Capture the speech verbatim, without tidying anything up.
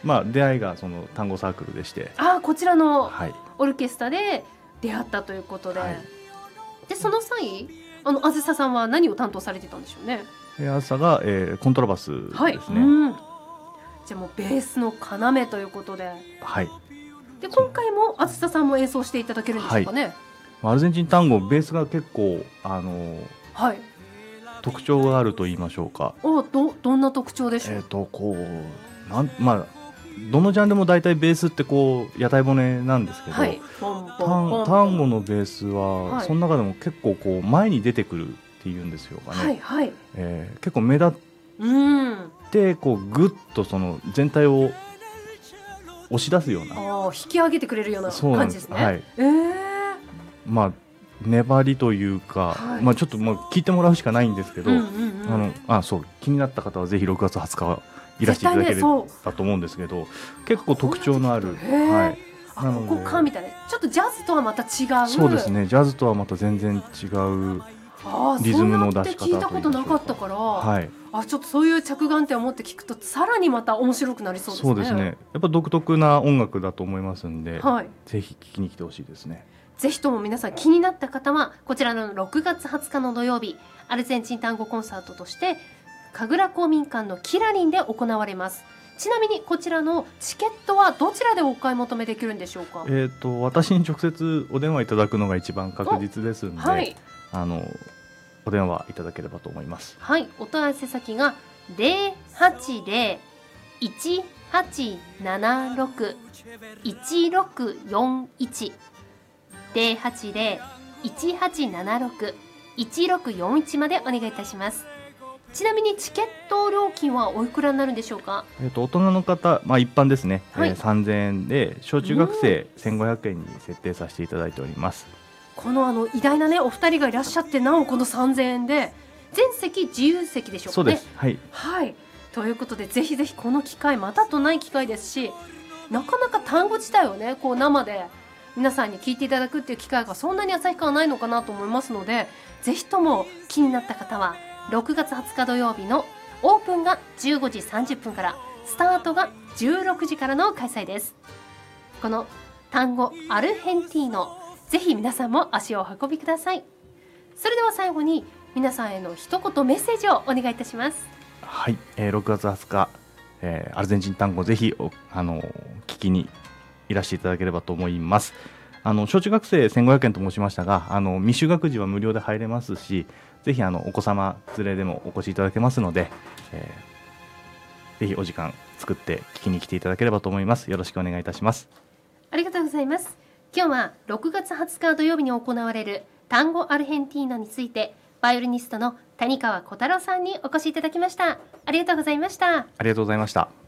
まあ、出会いがその単語サークルでして、 あこちらのはい、 オルケストラで出会ったということで、 はい、 でその際あのあずささんは何を担当されてたんでしょうね。 で朝が、えー、コントラバスですね。 はい、うんじゃあもうベースの要ということで、 はい、 で今回もあずささんも演奏していただけるんでしょうかね。 アルゼンチン単語ベースが結構あの、 はい、 特徴があると言いましょうか。 おどどんな特徴でしょう。 えーとこうなんまあどのジャンルも大体ベースってこう屋台骨なんですけど、 はい、ポンポンポンポン単語のベースは、 はい、 その中でも結構こう前に出てくるっていうんですよかね、 はいはい、 えー、結構目立っうんてこうグッとその全体を押し出すような、 あ引き上げてくれるような感じですね。 はい、 えー、 まあ粘りというか、はい、まあ、ちょっともう聞いてもらうしかないんですけど、うんうんうん、あのあそう気になった方はぜひろくがつはつかいらしていただければと思うんですけど、結構特徴のある、はい、 あなここかみたいなちょっとジャズとはまた違う、 そうですね、ジャズとはまた全然違うリズムの出し方というか、 聞いたことなかったから、 はい、 あちょっとそういう着眼点を持って聞くとさらにまた面白くなりそうですね。 そうですね、やっぱ独特な音楽だと思いますんで、 はい、 ぜひ聴きに来てほしいですね。 ぜひとも皆さん気になった方はこちらのろくがつはつかの土曜日アルゼンチン単語コンサートとして神楽公民館のキラリンで行われます。ちなみにこちらのチケットはどちらでお買い求めできるんでしょうか。 えーと、私に直接お電話いただくのが一番確実ですので、はい、あのお電話いただければと思います。 はい、お問い合わせ先が ゼロはちゼロ いちはちななろく いちろくよんいち ゼロはちゼロ いちはちななろく いちろくよんいちまでお願いいたします。ちなみにチケット料金はおいくらになるんでしょうか。 えーと大人の方、まあ、一般ですね、はい、えー、さんぜんえんで小中学生せんごひゃくえんに設定させていただいております。 このあの偉大なねお二人がいらっしゃってなおこのさんぜんえんで全席自由席でしょうかね。 そうです、はい、 はい、ということでぜひぜひこの機会またとない機会ですし、なかなか単語自体をねこう生で皆さんに聞いていただくっていう機会がそんなに旭川ないのかなと思いますので、ぜひとも気になった方はろくがつはつか土曜日のオープンがじゅうごじさんじゅっぷんからスタートがじゅうろくじからの開催です。この単語アルヘンティーノ、ぜひ皆さんも足をお運びください。それでは最後に皆さんへの一言メッセージをお願いいたします。 はい、えー、ろくがつはつか、えー、アルゼンチン単語ぜひおあの聞きにいらしていただければと思います。あの小中学生せんごひゃくえんと申しましたが、あの未就学児は無料で入れますし、ぜひあのお子様連れでもお越しいただけますので、えー、ぜひお時間作って聞きに来ていただければと思います。よろしくお願いいたします。 ありがとうございます。今日はろくがつはつか土曜日に行われる単語アルヘンティーノについてバイオリニストの谷川小太郎さんにお越しいただきました。ありがとうございました。 ありがとうございました。